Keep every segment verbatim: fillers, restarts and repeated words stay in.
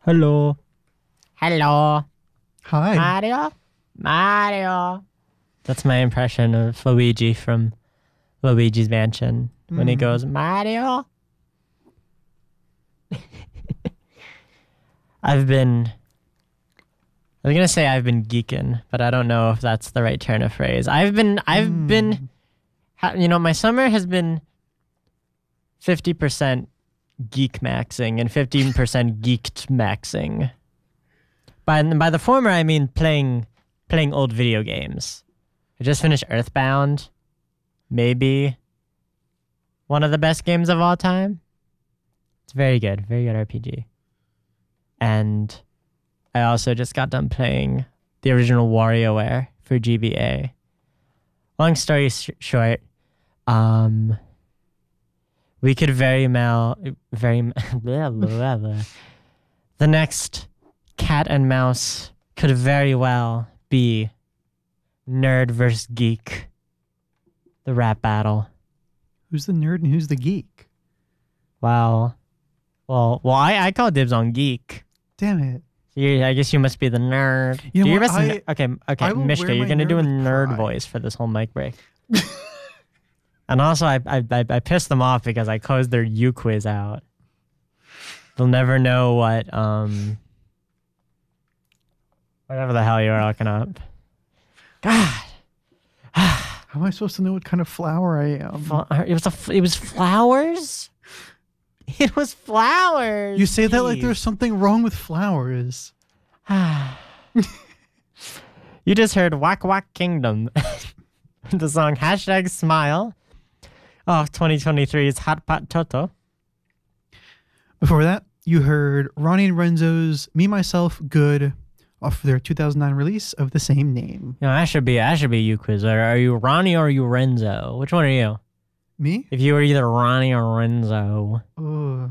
Hello. Hello. Hi. Mario? Mario. That's my impression of Luigi from Luigi's Mansion when he Mm. goes, Mario? I've been... I was going to say I've been geeking, but I don't know if that's the right turn of phrase. I've been... I've Mm. been... ha- You know, my summer has been fifty percent geek maxing and fifteen percent geeked maxing. By, by the former, I mean playing playing old video games. I just finished Earthbound. Maybe one of the best games of all time. It's very good. Very good R P G. And I also just got done playing the original WarioWare for G B A. Long story sh- short, um, we could very mal, very blah, blah, blah. The next cat and mouse could very well be nerd versus geek, the rap battle. Who's the nerd and who's the geek? Wow. Well, well, I, I call dibs on geek. Damn it. You, I guess you must be the nerd. You know You're what, best I- n- okay, okay, I will Mishka, wear you're my gonna do a nerd with nerd pride. voice for this whole mic break. And also, I, I I I pissed them off because I closed their U quiz out. They'll never know what um whatever the hell you were looking up. God, How am I supposed to know what kind of flower I am? Fl- it was a f- it was flowers. It was flowers. You say that like Jeez. there's something wrong with flowers. You just heard Wack Wack Kingdom. The song hashtag Smile of twenty twenty-three's Hot Pot Toto. Before that, you heard Ronnie and Renzo's Me, Myself, Good off their two thousand nine release of the same name. You know, that should be that should be you quiz. Are, are you Ronnie or are you Renzo? Which one are you? Me? If you were either Ronnie or Renzo, Oh,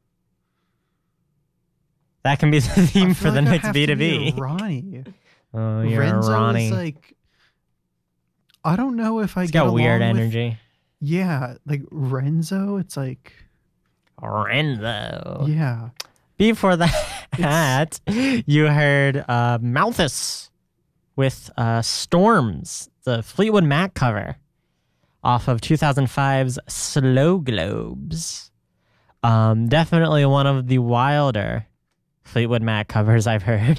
that can be the I theme feel for the like I next have B to to be B. a Ronnie. Oh, you're Renzo a Ronnie. is like, I don't know if I It's get got weird along with- energy. Yeah, like Renzo, it's like, Renzo. yeah. Before that, you heard uh, Malthus with uh, Storms, the Fleetwood Mac cover off of two thousand five's Slow Globes. Um, definitely one of the wilder Fleetwood Mac covers I've heard.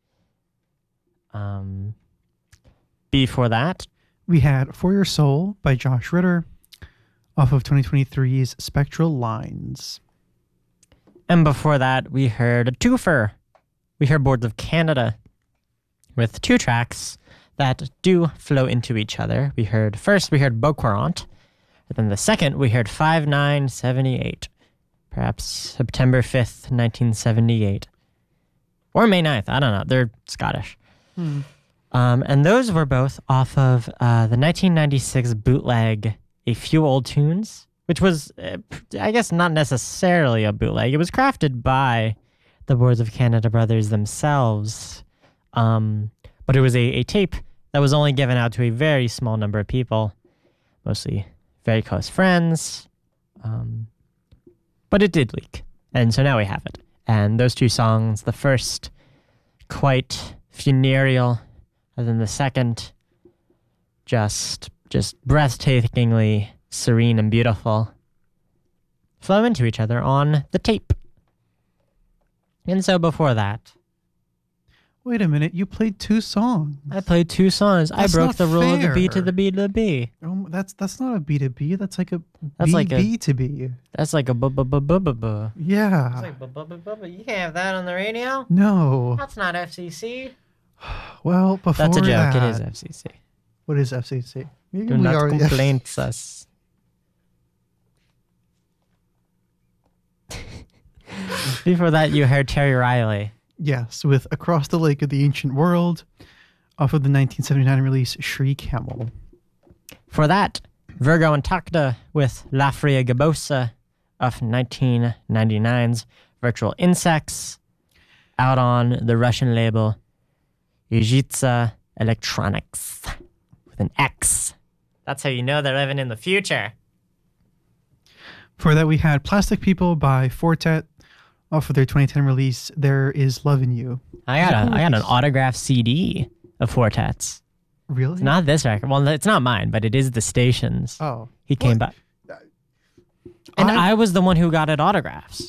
Um, before that, We had For Your Soul by Josh Ritter off of twenty twenty-three's Spectral Lines. and before that, we heard a twofer. We heard Boards of Canada with two tracks that do flow into each other. We heard first, we heard Beaucourant, and then the second, we heard five nine seventy-eight, perhaps September fifth, nineteen seventy-eight, or May ninth. I don't know. They're Scottish. Hmm. Um, and those were both off of uh, the nineteen ninety-six bootleg A Few Old Tunes, which was, uh, I guess, not necessarily a bootleg. It was crafted by the Boards of Canada brothers themselves, um, but it was a, a tape that was only given out to a very small number of people, mostly very close friends, um, but it did leak, and so now we have it. And those two songs, the first quite funereal, and then the second just just breathtakingly serene and beautiful, flow into each other on the tape. And so before that, Wait a minute, you played two songs. I played two songs. I That's broke not the rule of the B to fair. the B to the B. Oh, that's that's not a B to B. That's like a That's B like a- B to B. That's like a bu bu bu bu bu bu. Yeah. It's like bu bu bu bu bu. You can't have that on the radio. No. That's not F C C. Well, before That's a joke. that, It is F C C. What is F C C? Maybe Do we not are- complain us. Before that, you heard Terry Riley. Yes, with Across the Lake of the Ancient World off of the nineteen seventy-nine release Shriek Camel. For that, Virgo and Takda with La Fria Gabosa of nineteen ninety-nine's Virtual Insects, out on the Russian label Yuzhitsa Electronics with an X. That's how you know they're living in the future. For that, we had Plastic People by Fortet off of their twenty ten release, There Is Love in You. I got a, I got an autographed C D of Fortet's. Really? It's not this record. Well, it's not mine, but it is the station's. Oh. He came What? back. And I- I was the one who got it autographs.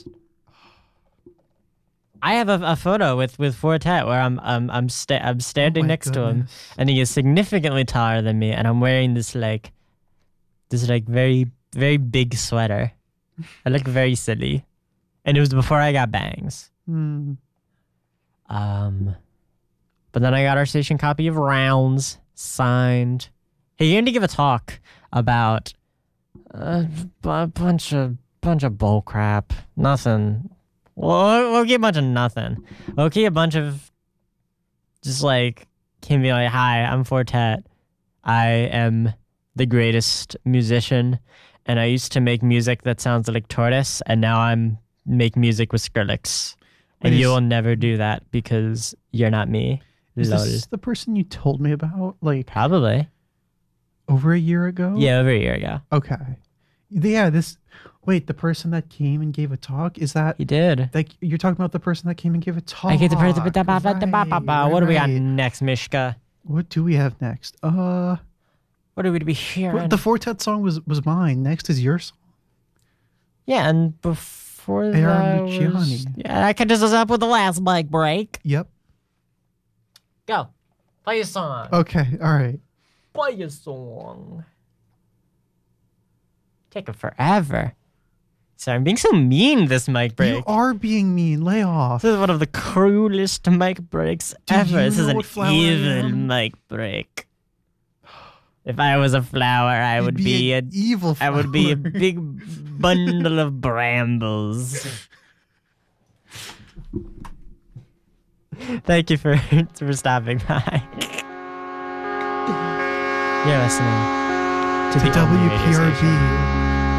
I have a, a photo with with Fortet where I'm I'm I'm, sta- I'm standing Oh my next to him, goodness. and he is significantly taller than me, and I'm wearing this like this like very very big sweater. I look very silly, and it was before I got bangs. Hmm. Um, but then I got our station copy of Rounds signed. He came to give a talk about a b- bunch of bunch of bull crap. Nothing. Well, we'll get a bunch of nothing. We'll get a bunch of just like him be like, "Hi, I'm Fortet. I am the greatest musician, and I used to make music that sounds like Tortoise, and now I'm make music with Skrillex, and Wait, is- you'll never do that because you're not me." Is Lol. this the person you told me about like Probably. over a year ago? Yeah, over a year ago. Okay. Yeah, this wait, the person that came and gave a talk, is that He did. like you're talking about the person that came and gave a talk? I get the first. Right, What do we got right. next, Mishka? What do we have next? Uh What are we to be hearing? well, the Fortet song was was mine. Next is your song. Yeah, and before A R that was, Luciani. yeah, I could just up with the last mic break. Yep. Go, play a song. Okay, all right. Play a song. Take it forever. Sorry, I'm being so mean this mic break. You are being mean. Lay off. This is one of the cruelest mic breaks Do ever. you This is know an what flower I evil am? mic break. If I was a flower, I You'd would be, an a evil I would be a flower. big bundle of brambles. Thank you for for stopping by. You're listening to to the only W radio P R station. B